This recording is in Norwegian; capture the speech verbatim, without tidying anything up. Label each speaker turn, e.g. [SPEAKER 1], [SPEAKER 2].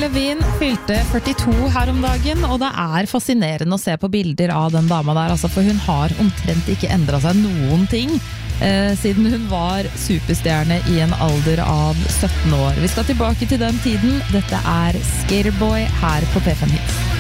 [SPEAKER 1] Lavigne fylte førtito her om dagen, og det er fascinerende å se på bilder av den dama der, altså, for hun har omtrent ikke endret seg noen ting eh, siden hun var superstjerne i en alder av sytten år. Vi skal tilbake til den tiden. Dette er Skaterboy her på P fem Hits.